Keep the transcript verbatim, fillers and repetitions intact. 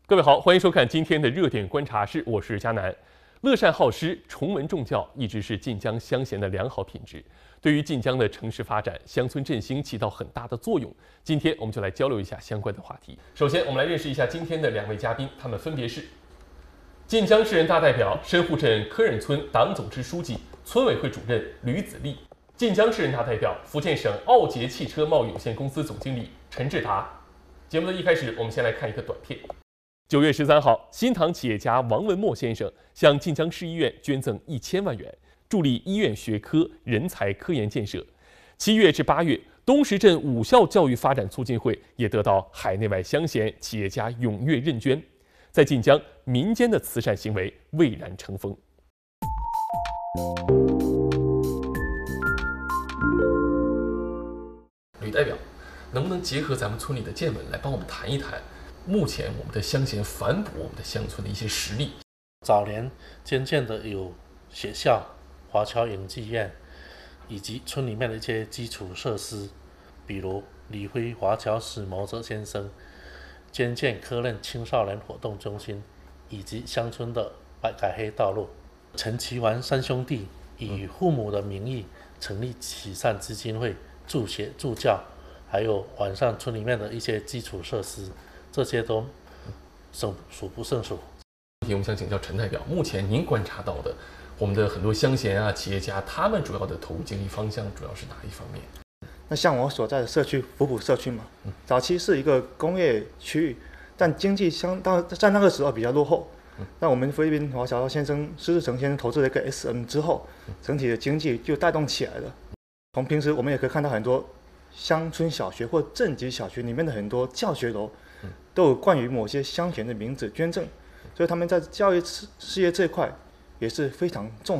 各位好，欢迎收看今天的热点观察室，我是佳南。乐善好施、崇文重教一直是晋江乡贤的良好品质，对于晋江的城市发展、乡村振兴起到很大的作用。今天我们就来交流一下相关的话题。首先，我们来认识一下今天的两位嘉宾，他们分别是晋江市人大代表、深户镇科忍村党总支书记、村委会主任吕子立；晋江市人大代表、福建省奥捷汽车贸易有限公司总经理陈志达。节目的一开始，我们先来看一个短片。九月十三号，新唐企业家王文墨先生向晋江市医院捐赠一千万元，助力医院学科人才科研建设。七月至八月，东石镇武校教育发展促进会也得到海内外乡贤企业家踊跃认捐，在晋江民间的慈善行为蔚然成风。吕代表，能不能结合咱们村里的见闻来帮我们谈一谈？目前我们的乡贤反哺我们的乡村的一些实力。 早年捐建的有学校、华侨营妓院，以及村里面的一些基础设施，比如李辉华侨史谋者先生捐建科任青少年活动中心，以及乡村的白改黑道路。陈其环三兄弟以父母的名义成立慈善基金会，助学助教，还有完善村里面的一些基础设施。这些都胜数不胜数。 我们想请教陈代表，目前您观察到的我们的很多乡贤啊、企业家，他们主要的投入精力方向主要是哪一方面？ 那像我所在的社区福普社区嘛，早期是一个工业区域，但经济相当在那个时候比较落后。那我们菲律宾华侨先生施志成先生投资了一个 S M 之后，整体的经济就带动起来了。从平时我们也可以看到很多乡村小学或镇级小学里面的很多教学楼，都有冠于某些乡贤的名字捐赠，所以他们在教育事业这一块也是非常重。